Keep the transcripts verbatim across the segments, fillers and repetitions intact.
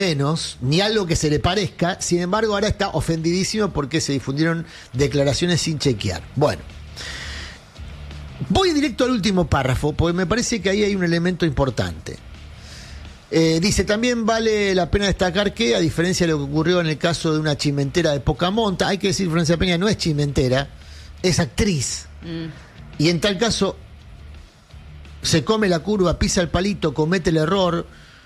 menos, ni algo que se le parezca. Sin embargo, ahora está ofendidísimo porque se difundieron declaraciones sin chequear. Bueno, voy directo al último párrafo, porque me parece que ahí hay un elemento importante. Eh, dice, también vale la pena destacar que, a diferencia de lo que ocurrió en el caso de una chimentera de poca monta, hay que decir, Florencia Peña no es chimentera, es actriz. Mm. Y en tal caso, se come la curva, pisa el palito, comete el error,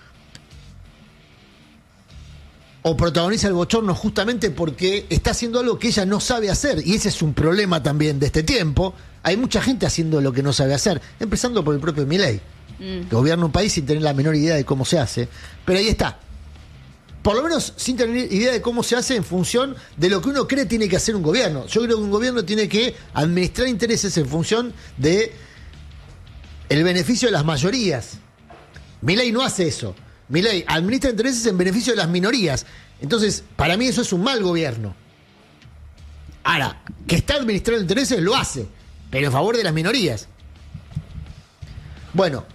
o protagoniza el bochorno justamente porque está haciendo algo que ella no sabe hacer. Y ese es un problema también de este tiempo. Hay mucha gente haciendo lo que no sabe hacer, empezando por el propio Milei, mm. que gobierna un país sin tener la menor idea de cómo se hace. Pero ahí está. Por lo menos sin tener idea de cómo se hace en función de lo que uno cree tiene que hacer un gobierno. Yo creo que un gobierno tiene que administrar intereses en función de el beneficio de las mayorías. Milei no hace eso. Milei administra intereses en beneficio de las minorías. Entonces, para mí eso es un mal gobierno. Ahora, que está administrando intereses, lo hace, pero en favor de las minorías. Bueno,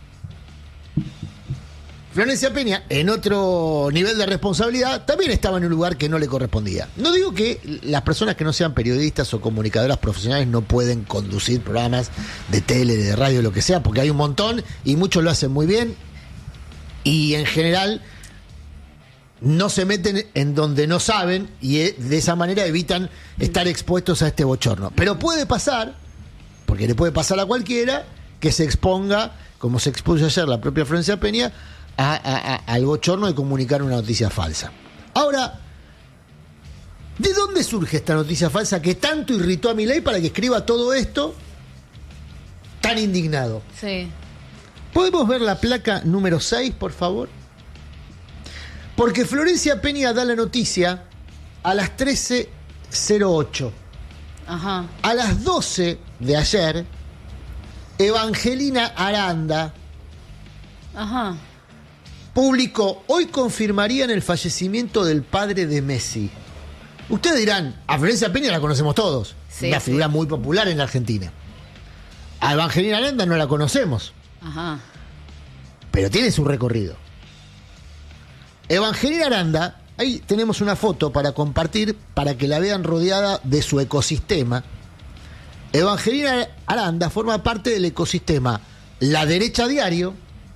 Florencia Peña, en otro nivel de responsabilidad, también estaba en un lugar que no le correspondía. No digo que las personas que no sean periodistas o comunicadoras profesionales no pueden conducir programas de tele, de radio, lo que sea, porque hay un montón y muchos lo hacen muy bien. Y en general no se meten en donde no saben y de esa manera evitan estar expuestos a este bochorno. Pero puede pasar, porque le puede pasar a cualquiera, que se exponga, como se expuso ayer la propia Florencia Peña, a, a, a, al bochorno de comunicar una noticia falsa. Ahora, ¿de dónde surge esta noticia falsa que tanto irritó a Milei para que escriba todo esto tan indignado? Sí. ¿Podemos ver la placa número seis, por favor? Porque Florencia Peña da la noticia a las trece cero ocho. Ajá. A las doce de ayer, Evangelina Aranda Ajá. publicó, hoy confirmarían el fallecimiento del padre de Messi. Ustedes dirán, a Florencia Peña la conocemos todos. Sí, una figura sí. muy popular en la Argentina. A Evangelina Aranda no la conocemos. Ajá. Pero tiene su recorrido. Evangelina Aranda, ahí tenemos una foto para compartir, para que la vean rodeada de su ecosistema. Evangelina Aranda forma parte del ecosistema La Derecha Diario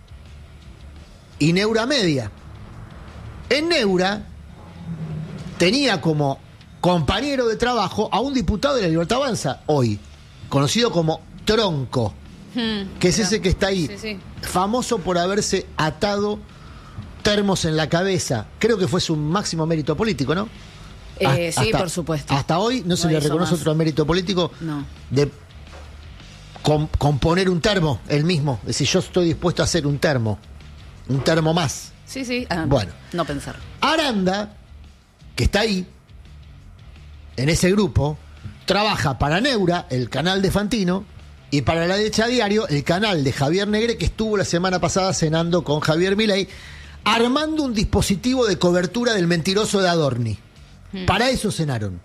y Neura Media. En Neura tenía como compañero de trabajo a un diputado de la Libertad Avanza, hoy, conocido como Tronco. Hmm, que es mira. Ese que está ahí, sí, sí. famoso por haberse atado termos en la cabeza. Creo que fue su máximo mérito político, ¿no? Eh, hasta, sí, por supuesto. Hasta hoy no, no se le reconoce más. Otro mérito político no. de com, componer un termo, él mismo. Es decir, yo estoy dispuesto a hacer un termo, un termo más. Sí, sí. Ah, bueno, no pensar. Aranda, que está ahí, en ese grupo, trabaja para Neura, el canal de Fantino, y para La Derecha Diario, el canal de Javier Negre, que estuvo la semana pasada cenando con Javier Milei, armando un dispositivo de cobertura del mentiroso de Adorni. Hmm. Para eso cenaron.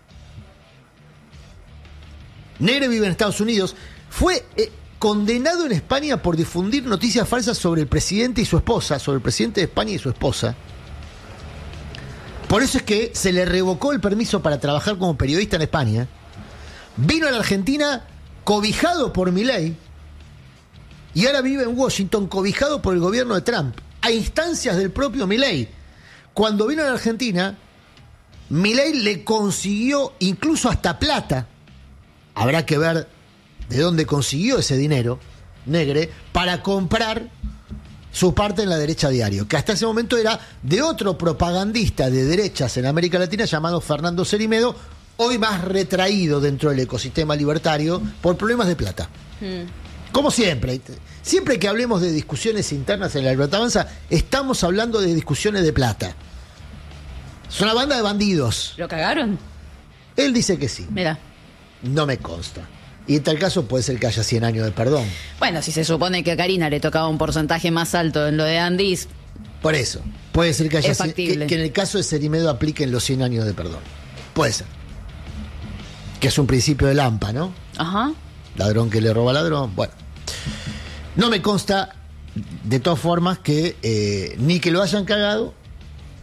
Negre vive en Estados Unidos. Fue eh, condenado en España por difundir noticias falsas sobre el presidente y su esposa, sobre el presidente de España y su esposa. Por eso es que se le revocó el permiso para trabajar como periodista en España. Vino a la Argentina cobijado por Milei y ahora vive en Washington cobijado por el gobierno de Trump, a instancias del propio Milei. Cuando vino a la Argentina, Milei le consiguió incluso hasta plata. Habrá que ver de dónde consiguió ese dinero, Negre, para comprar su parte en La Derecha Diario, que hasta ese momento era de otro propagandista de derechas en América Latina llamado Fernando Cerimedo, hoy más retraído dentro del ecosistema libertario por problemas de plata. Hmm. Como siempre, siempre que hablemos de discusiones internas en la Libertad Avanza, estamos hablando de discusiones de plata. Es una banda de bandidos. ¿Lo cagaron? Él dice que sí. Mira. No me consta. Y en tal caso puede ser que haya cien años de perdón. Bueno, si se supone que a Karina le tocaba un porcentaje más alto en lo de Andis. Por eso, puede ser que haya es factible. Que, que en el caso de Cerimedo apliquen los cien años de perdón. Puede ser. Que es un principio de Lampa, ¿no? Ajá. Ladrón que le roba ladrón. Bueno. No me consta, de todas formas, que eh, ni que lo hayan cagado,